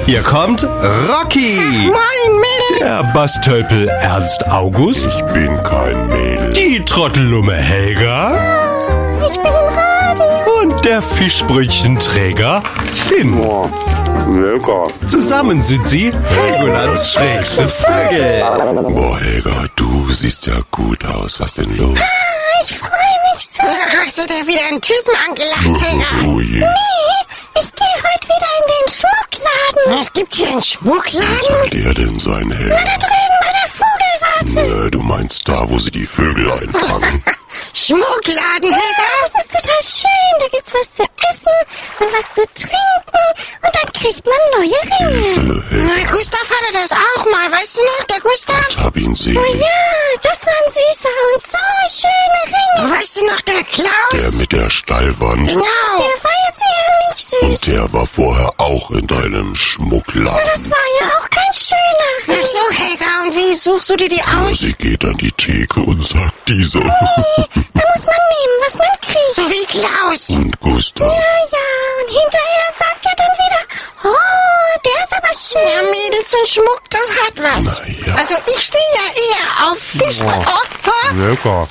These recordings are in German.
Hier kommt Rocky. Moin, Mädel. Der Bastölpel Ernst August. Ich bin kein Mädel. Die Trottellumme Helga. Ich bin im Radio. Und der Fischbrötchenträger Finn. Oh, lecker. Zusammen sind sie Helgolands schrägste Vögel. Boah, Helga, du siehst ja gut aus. Was denn los? Ich freue mich so. Hast du da wieder einen Typen angelacht, Helga? Oh je. Nee, ich gehe heute wieder in den Schmuckladen. Es gibt hier einen Schmuckladen? Soll der denn sein, Helga? Da drüben bei der Vogelwarte. Du meinst da, wo sie die Vögel einfangen? Schmuckladen, Helga? Das ist total schön. Da gibt's was zu essen und was zu trinken. Und dann kriegt man neue Ringe. Na, Gustav hatte das auch mal. Weißt du noch, der Gustav? Ich hab ihn sehen. Oh ja, das waren süße und so schöne Ringe. Weißt du noch, der Klaus? Der mit der Stallwand. Genau. Der war jetzt eher nicht süß. Und der war vorher auch in deinem Schmuckladen. Das war ja auch kein schöner Ring. Ach so, Helga, und wie suchst du dir die aus? Sie geht an die Theke und sagt diese. Da muss man nehmen, was man kriegt. So wie Klaus. Und Gustav. Ja, und hinterher sagt er dann wieder, oh, der ist aber schön. Ja, Mädels und Schmuck, das hat was. Na ja. Also ich stehe ja eher auf Fisch. Lecker.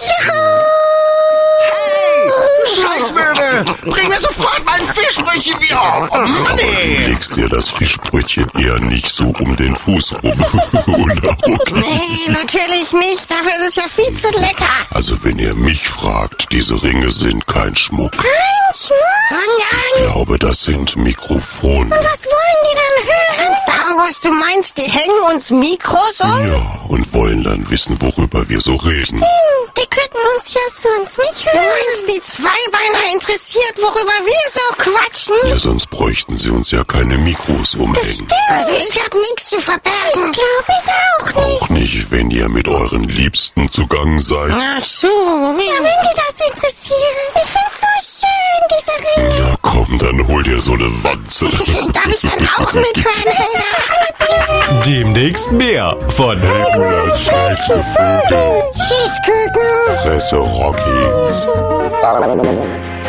Scheißmöbel! Bring mir sofort mein Fischbrötchen wieder! Oh Mann, Du ey! legst dir das Fischbrötchen eher nicht so um den Fuß rum, oder? Okay. Nee, natürlich nicht. Dafür ist es ja viel zu lecker. Also wenn ihr mich fragt, diese Ringe sind kein Schmuck. Kein Schmuck? Ich Sondern, glaube, das sind Mikrofone. was wollen die dann hören? Ernst August, du meinst, die hängen uns Mikros um? Ja, und wollen dann wissen, worüber wir so reden. Die könnten uns ja sonst nicht hören. Du meinst, die Zweibeiner interessiert, worüber wir so quatschen? Ja, sonst bräuchten sie uns ja keine Mikros umhängen. Also ich hab nichts zu verbergen. Glaube ich auch nicht. Auch nicht, wenn ihr mit euren Liebsten zugange seid. Ach so. Ja, wenn die das interessieren. Ich find's so schön, diese Ringe. Ja, komm, dann hol dir so eine Wanze. Darf ich dann auch mithören, Helga? Demnächst mehr von Helgolands schrägste Vögel. Tschüss, Küken. Fresse Rocky.